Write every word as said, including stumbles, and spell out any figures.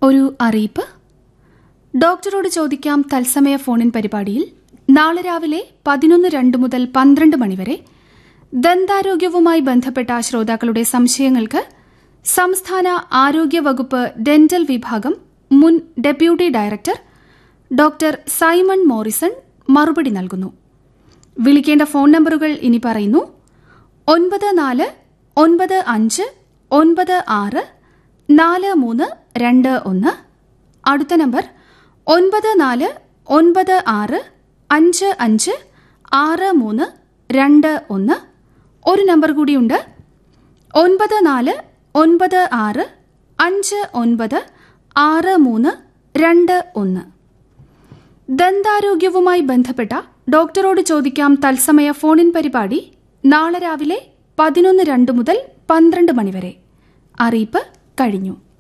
ഒരു അറിയിപ്പ്. ഡോക്ടറോട് ചോദിക്കാം തത്സമയ ഫോണിൻ പരിപാടിയിൽ നാളെ രാവിലെ പതിനൊന്ന് രണ്ട് മുതൽ പന്ത്രണ്ട് മണിവരെ ദന്താരോഗ്യവുമായി ബന്ധപ്പെട്ട ശ്രോതാക്കളുടെ സംശയങ്ങൾക്ക് സംസ്ഥാന ആരോഗ്യ വകുപ്പ് ഡെന്റൽ വിഭാഗം മുൻ deputy director doctor Simon Morrison മറുപടി നൽകുന്നു. വിളിക്കേണ്ട ഫോൺ നമ്പറുകൾ ഇനി പറയുന്നു: ഒൻപത് നാല് ഒൻപത് അഞ്ച് ഒൻപത് ആറ് നാല് മൂന്ന് രണ്ട് ഒന്ന്. അടുത്ത നമ്പർ ഒൻപത് നാല് ഒൻപത് ആറ് അഞ്ച് അഞ്ച് ആറ് മൂന്ന് രണ്ട് ഒന്ന്. ഒരു നമ്പർ കൂടിയുണ്ട്: ഒൻപത് നാല് ഒൻപത് ആറ് അഞ്ച് ഒൻപത് ആറ് മൂന്ന് രണ്ട് ഒന്ന്. ദന്താരോഗ്യവുമായി ബന്ധപ്പെട്ട ഡോക്ടറോട് ചോദിക്കാം തത്സമയ ഫോണിൻ പരിപാടി നാളെ രാവിലെ പതിനൊന്ന് രണ്ട് മുതൽ പന്ത്രണ്ട് മണിവരെ. അറിയിപ്പ് കഴിഞ്ഞു.